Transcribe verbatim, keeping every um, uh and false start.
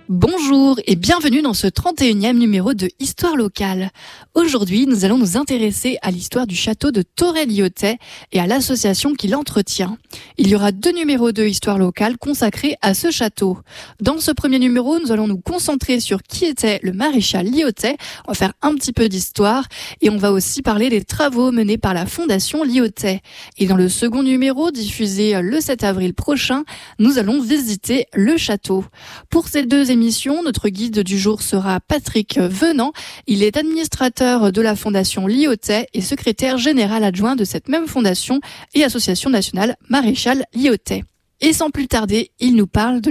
Bonjour et bienvenue dans ce trente et unième numéro de Histoire locale. Aujourd'hui, nous allons nous intéresser à l'histoire du château de Torey-Lyautey et à l'association qui l'entretient. Il y aura deux numéros de Histoire locale consacrés à ce château. Dans ce premier numéro, nous allons nous concentrer sur qui était le maréchal Lyautey. On va faire un petit peu d'histoire et on va aussi parler des travaux menés par la Fondation Lyautey. Et dans le second numéro, diffusé le sept avril prochain, nous allons visiter le château. Pour ces deux émission, notre guide du jour sera Patrick Venant. Il est administrateur de la Fondation Lyautey et secrétaire général adjoint de cette même fondation et association nationale Maréchal Lyautey. Et sans plus tarder, il nous parle de